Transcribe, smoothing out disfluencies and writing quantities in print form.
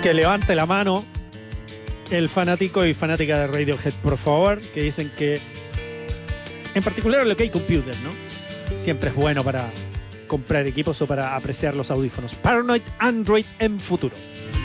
Que levante la mano el fanático y fanática de Radiohead, por favor, que dicen que, en particular el OK Computer, ¿no? Siempre es bueno para comprar equipos o para apreciar los audífonos. Paranoid Android en futuro.